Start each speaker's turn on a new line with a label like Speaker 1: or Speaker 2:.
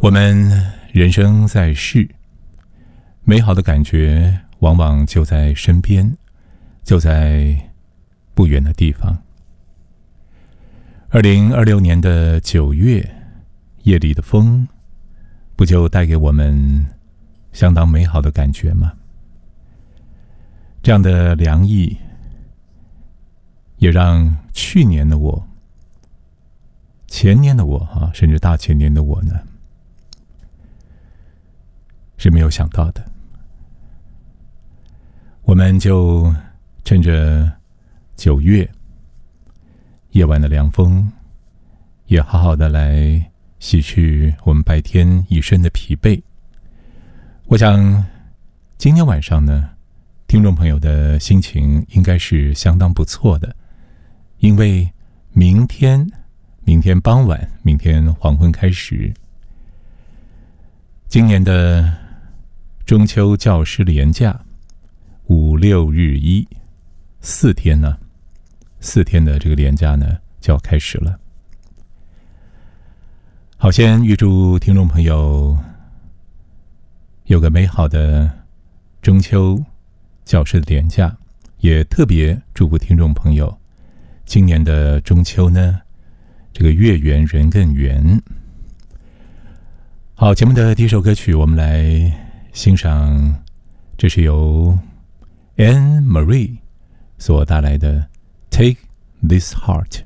Speaker 1: 我们人生在世，美好的感觉往往就在身边，就在不远的地方。2026年的9月，夜里的风，不就带给我们相当美好的感觉吗？这样的凉意，也让去年的我、前年的我甚至大前年的我呢，是没有想到的。我们就趁着9月夜晚的凉风，也好好的来洗去我们白天一身的疲惫。我想今天晚上呢，听众朋友的心情应该是相当不错的，因为明天傍晚，明天黄昏开始，今年的中秋教师连假5、6日1 4天呢，4天的这个连假呢就要开始了。好，先预祝听众朋友有个美好的中秋教师的连假，也特别祝福听众朋友今年的中秋呢，这个月圆人更圆。好，节目的第一首歌曲，我们来欣赏，这是由 Anne Marie 所带来的 Take This Heart。